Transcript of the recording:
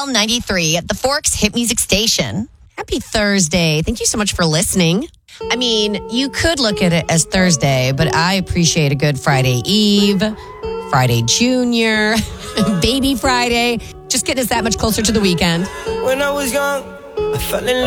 93 at the Forks Hit Music Station. Happy Thursday. Thank you so much for listening. I mean, you could look at it as Thursday, but I appreciate a good Friday Eve, Friday Junior, Baby Friday. Just getting us that much closer to the weekend. When I was young, I fell in love.